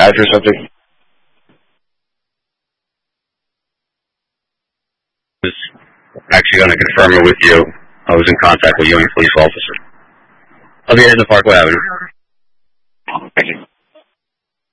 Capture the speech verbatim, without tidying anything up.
five or something. I was actually going to confirm it with you. I was in contact with you and your police officer. I'll be heading to Parkway Avenue.